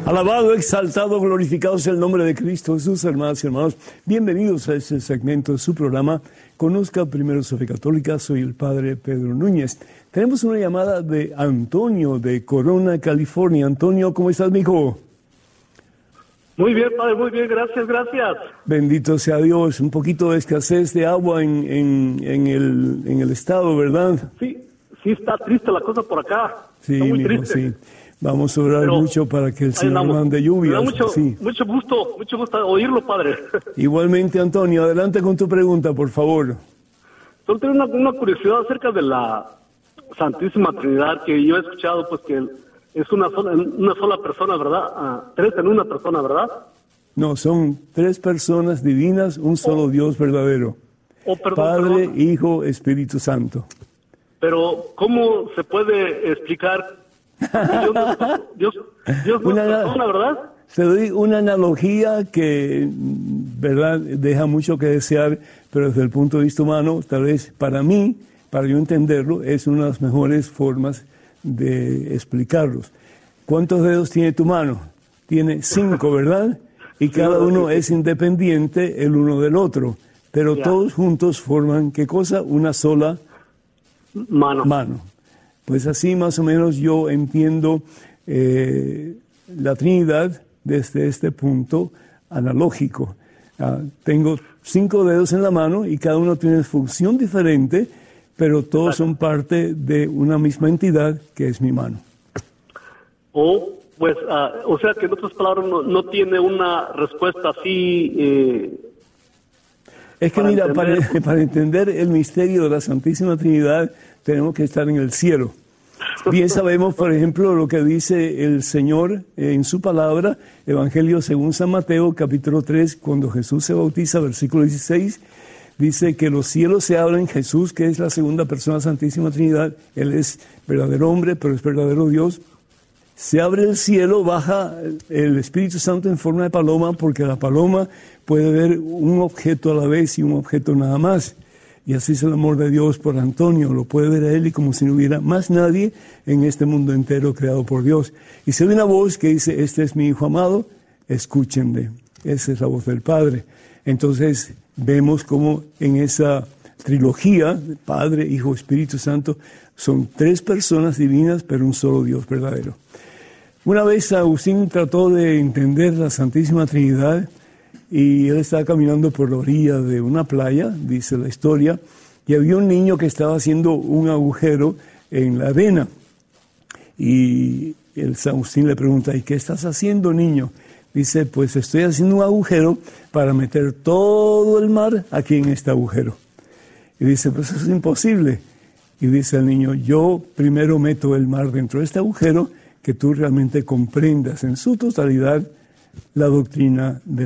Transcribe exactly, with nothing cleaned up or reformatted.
Alabado, exaltado, glorificado sea el nombre de Cristo Jesús, hermanas y hermanos. Bienvenidos a este segmento de su programa. Conozca primero su fe católica. Soy el padre Pedro Núñez. Tenemos una llamada de Antonio de Corona, California. Antonio, ¿cómo estás, mijo? Muy bien, padre, muy bien, gracias, gracias. Bendito sea Dios. Un poquito de escasez de agua en, en, en, el, en el estado, ¿verdad? Sí, sí está triste la cosa por acá. Sí, está muy mijo, triste. sí. Vamos a orar Pero mucho para que el Señor andamos. mande lluvias. Me da mucho, sí. mucho gusto, mucho gusto oírlo, padre. Igualmente, Antonio, adelante con tu pregunta, por favor. Solo tengo una, una curiosidad acerca de la Santísima Trinidad, que yo he escuchado, pues que es una sola, una sola persona, ¿verdad? Ah, tres en una persona, ¿verdad? No, son tres personas divinas, un solo oh. Dios verdadero. Oh, perdón, Padre, perdón. Hijo, Espíritu Santo. Pero, ¿cómo se puede explicar? Dios, Dios, Dios no es persona, ¿verdad? Te doy una analogía que, verdad, deja mucho que desear, pero desde el punto de vista humano, tal vez para mí, para yo entenderlo, es una de las mejores formas de explicarlos. ¿Cuántos dedos tiene tu mano? Tiene cinco, ¿verdad? Y cada uno es independiente el uno del otro, pero ya. Todos juntos forman, ¿qué cosa? Una sola mano. mano. Pues así más o menos yo entiendo eh, la Trinidad desde este punto analógico. Uh, tengo cinco dedos en la mano y cada uno tiene función diferente, pero todos son parte de una misma entidad que es mi mano. O, pues, uh, o sea que en otras palabras no, no tiene una respuesta así. Eh, es que para mira, entender. Para, para entender el misterio de la Santísima Trinidad tenemos que estar en el cielo. Bien sabemos, por ejemplo, lo que dice el Señor en su palabra, Evangelio según San Mateo, capítulo tres, cuando Jesús se bautiza, versículo dieciséis, dice que los cielos se abren, Jesús, que es la segunda persona de la Santísima Trinidad, Él es verdadero hombre, pero es verdadero Dios. Se abre el cielo, baja el Espíritu Santo en forma de paloma, porque la paloma puede ver un objeto a la vez y un objeto nada más. Y así es el amor de Dios por Antonio, lo puede ver a él y como si no hubiera más nadie en este mundo entero creado por Dios. Y se oye una voz que dice, este es mi Hijo amado, escúchenle. Esa es la voz del Padre. Entonces vemos como en esa trilogía, Padre, Hijo, Espíritu Santo, son tres personas divinas, pero un solo Dios verdadero. Una vez Agustín trató de entender la Santísima Trinidad, y él estaba caminando por la orilla de una playa, dice la historia, y había un niño que estaba haciendo un agujero en la arena. Y el San Agustín le pregunta, ¿y qué estás haciendo, niño? Dice, pues estoy haciendo un agujero para meter todo el mar aquí en este agujero. Y dice, pues eso es imposible. Y dice el niño, yo primero meto el mar dentro de este agujero, que tú realmente comprendas en su totalidad la doctrina de